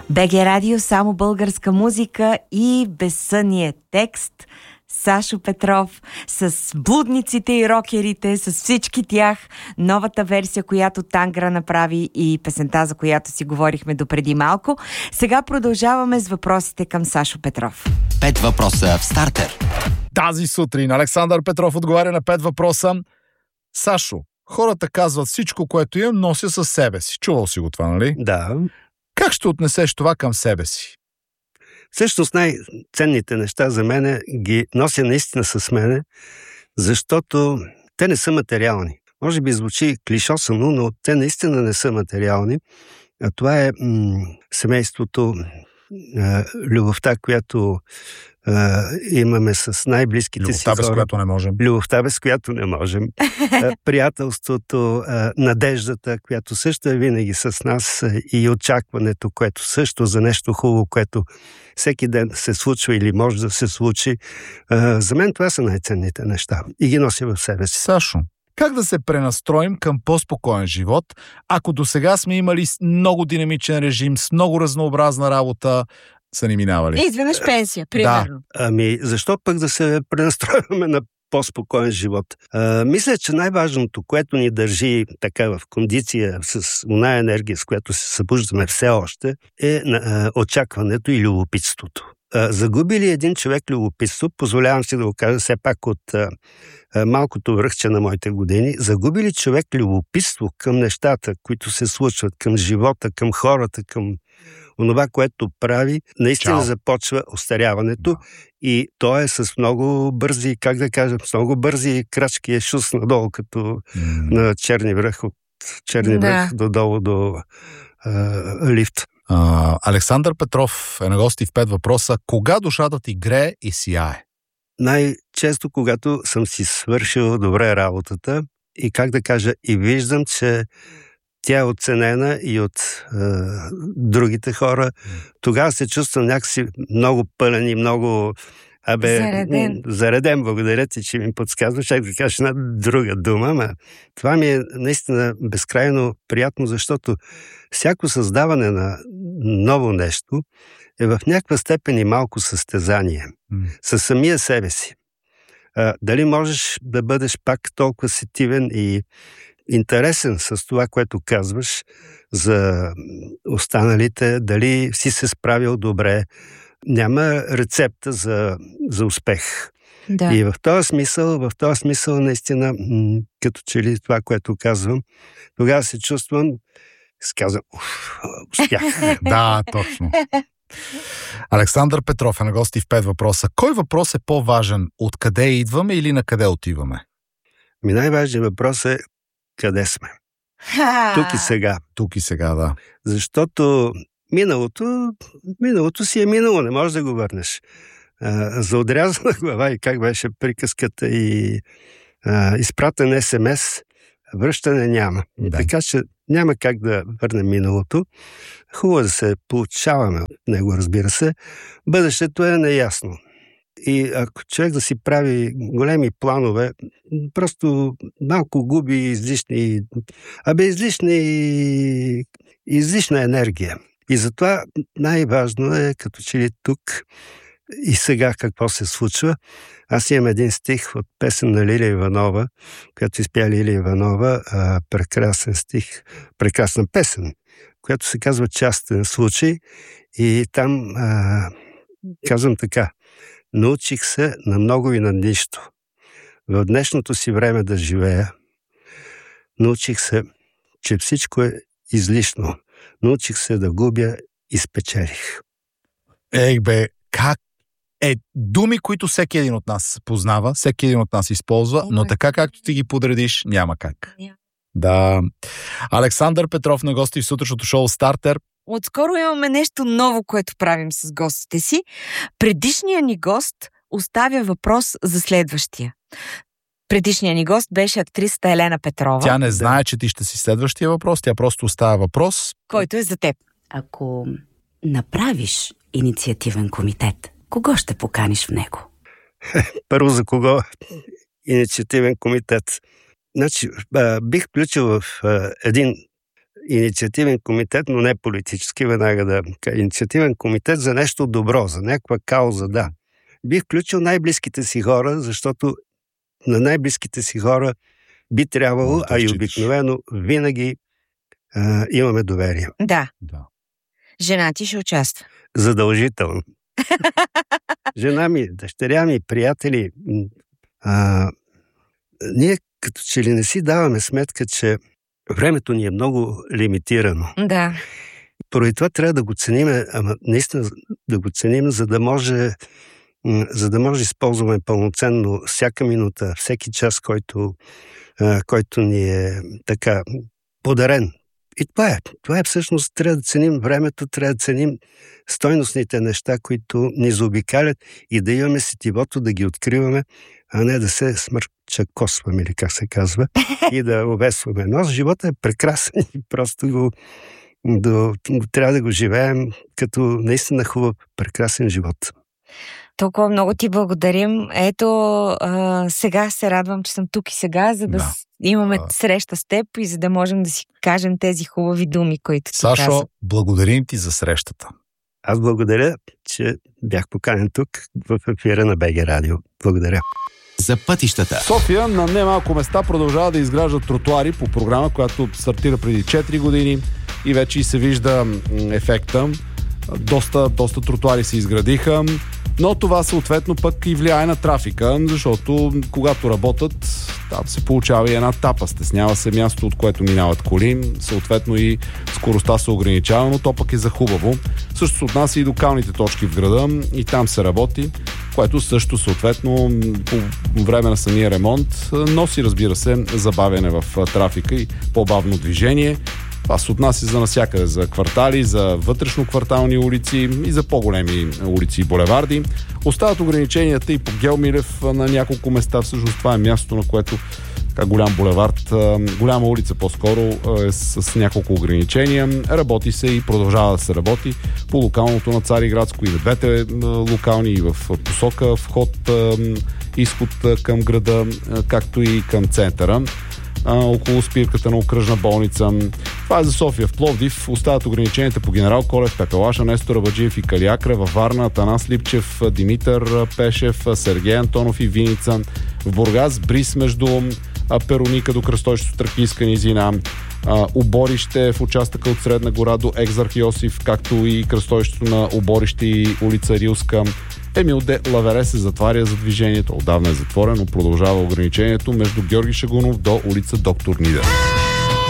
БГ Радио, само българска музика и безсънния текст. Сашо Петров с блудниците и рокерите, с всички тях. Новата версия, която Тангра направи и песента, за която си говорихме допреди малко. Сега продължаваме с въпросите към Сашо Петров. 5 въпроса в стартер. Тази сутрин Александър Петров отговаря на 5 въпроса. Сашо, хората казват всичко, което имам, нося със себе си. Чувал си го това, нали? Да. Как ще отнесеш това към себе си? Всъщност най-ценните неща за мене ги нося наистина с мене, защото те не са материални. Може би звучи клишосано, но те наистина не са материални. А това е семейството, любовта, която имаме с най-близките си хора. Любовта, без която не можем. Любовта, без която не можем. Приятелството, надеждата, която също е винаги с нас, и очакването, което също за нещо хубаво, което всеки ден се случва или може да се случи. За мен това са най-ценните неща и ги нося в себе си. Сашо, как да се пренастроим към по-спокоен живот, ако досега сме имали много динамичен режим, с много разнообразна работа, са ни минавали? Изведнъж пенсия, примерно. Да. Защо пък да се пренастроиваме на по-спокоен живот? Мисля, че най-важното, което ни държи така в кондиция с оная енергия, с която се събуждаме все още, е очакването и любопитството. Загуби ли един човек любопитство, позволявам си да го кажа все пак от малкото връхче на моите години, загуби ли човек любопитство към нещата, които се случват, към живота, към хората, към онова, което прави, наистина започва остаряването и то е с много бързи, как да кажем, с много бързи крачки е шус надолу, като на Черни връх, от Черни връх додолу до лифт. Александър Петров е на гости в 5 въпроса. Кога душата ти грее и сияе? Най-често, когато съм си свършил добре работата и, как да кажа, и виждам, че тя е оценена и от другите хора. Тогава се чувствам някакси много пълен и много зареден. Благодаря ти, че ми подсказваш. Чак да кажа една друга дума. Това ми е наистина безкрайно приятно, защото всяко създаване на ново нещо е в някаква степен и малко състезание. Със самия себе си. Дали можеш да бъдеш пак толкова сетивен и интересен с това, което казваш за останалите, дали си се справил добре. Няма рецепта за успех. Да. И в този смисъл наистина, като че ли това, което казвам, тогава се чувствам, казвам, успях. Да, точно. Александър Петров е на гости в 5 въпроса. Кой въпрос е по-важен? Откъде идваме или на къде отиваме? Най-важният въпрос е къде сме. Тук и сега, да. Защото миналото си е минало, не можеш да го върнеш. За отрязана глава и как беше приказката и изпратен СМС, връщане няма. Да. Така че няма как да върнем миналото. Хубаво да се получаваме от него, разбира се. Бъдещето е неясно. И ако човек да си прави големи планове, просто малко губи излишна енергия. И затова най-важно е, като че ли тук и сега какво се случва. Аз имам един стих от песен на Лилия Иванова, която изпя Лилия Иванова, прекрасен стих, прекрасна песен, която се казва Частен случай. И там казвам така: научих се на много и на нищо. В днешното си време да живея. Научих се, че всичко е излишно. Научих се да губя и спечелих. Как думи, които всеки един от нас познава, всеки един от нас използва, но така както ти ги подредиш, няма как. Да. Александър Петров на гости в сутрешното шоу Стартер. Отскоро имаме нещо ново, което правим с гостите си. Предишният ни гост оставя въпрос за следващия. Предишният ни гост беше актрисата Елена Петрова. Тя не знае, че ти ще си следващия въпрос, тя просто оставя въпрос, който е за теб. Ако направиш инициативен комитет, кого ще поканиш в него? Първо, за кого инициативен комитет? Значи, бих включил в един инициативен комитет, но не политически, веднага да кажа. Инициативен комитет за нещо добро, за някаква кауза, да. Бих включил най-близките си хора, защото на най-близките си хора би трябвало, а и обикновено винаги имаме доверие. Да. Жена ти ще участва. Задължително. Жена ми, дъщеря ми, приятели, ние като че ли не си даваме сметка, че времето ни е много лимитирано. Да. Поради това трябва да го ценим, наистина да го ценим, за да може използваме пълноценно всяка минута, всеки час, който ни е така подарен. И това е всъщност, трябва да ценим времето, трябва да ценим стойностните неща, които ни заобикалят и да имаме сетивото да ги откриваме, а не да се смърчакосваме, или как се казва, и да обесваме. Но живота е прекрасен и просто трябва да го живеем като наистина хубав, прекрасен живот. Толкова много ти благодарим. Ето, сега се радвам, че съм тук и сега, за да имаме среща с теб и за да можем да си кажем тези хубави думи, които ти Сашо, каза. благодарим ти за срещата. Аз благодаря, че бях поканен тук в ефира на БГ Радио. Благодаря. За пътищата. София на немалко места продължава да изгражда тротуари по програма, която стартира преди 4 години и вече се вижда ефекта. Доста тротуари се изградиха, но това съответно пък и влияе на трафика, защото когато работят, там се получава и една тапа, стеснява се място, от което минават коли, съответно и скоростта се ограничава, но то пък е за хубаво. Също се отнася и до калните точки в града и там се работи, което също съответно по време на самия ремонт носи, разбира се, забавяне в трафика и по-бавно движение. Това се отнася за навсякъде, за квартали, за вътрешно-квартални улици и за по-големи улици и булеварди. Остават ограниченията и по Геомилев на няколко места. Всъщност това е мястото, на което голям булевард, голяма улица по-скоро е с няколко ограничения. Работи се и продължава да се работи по локалното на Цариградско и двете локални и в посока вход, изход към града, както и към центъра. Около спирката на окръжна болница. Това е за София. В Пловдив остават ограниченията по Генерал Колев, Пепелаша, Нестор Абаджиев и Калиакра, във Варна, Атанас Липчев, Димитър Пешев, Сергей Антонов и Виница. В Бургас бриз между Пероника до кръстовището Тракийска низина, Оборище в участъка от Средна гора до Екзарх Йосиф, както и кръстовището на Оборище и улица Рилска. Емил Де Лавере се затваря за движението. Отдавна е затворено, продължава ограничението между Георги Шагунов до улица Доктор Нидер.